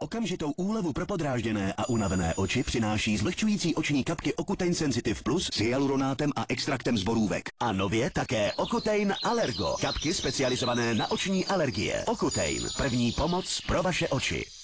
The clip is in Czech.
Okamžitou úlevu pro podrážděné a unavené oči přináší zlehčující oční kapky Ocutein Sensitive Plus s hyaluronátem a extraktem z borůvek. A nově také Ocutein Allergo. Kapky specializované na oční alergie. Ocutein. První pomoc pro vaše oči.